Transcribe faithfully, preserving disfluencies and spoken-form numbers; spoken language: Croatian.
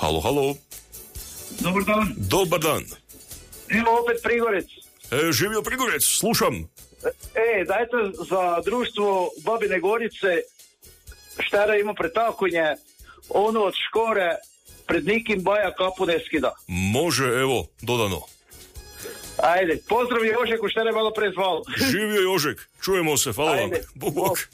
Halo, halo. Dobar dan. Dobar dan. Evo opet Prigorec. E, živio Prigorec, slušam. E, dajte za društvo Babine Gorice, štara ima pretakunje, ono od Škore, pred nikim Baja kapu ne skida. Može, evo, dodano. Ajde, pozdrav Jožeku, štara je malo pre zvalo. Živio Jožek, čujemo se, hvala vam. Ajde, Bog, bog.